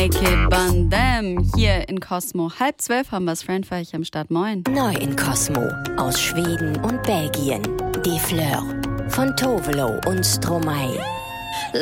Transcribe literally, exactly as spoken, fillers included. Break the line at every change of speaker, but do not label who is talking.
Naked Bandem hier in Cosmo. Halb zwölf haben wir's, Friend, war ich am Start. Moin.
Neu in Cosmo aus Schweden und Belgien. Die Fleur von Tovelo und Stromae.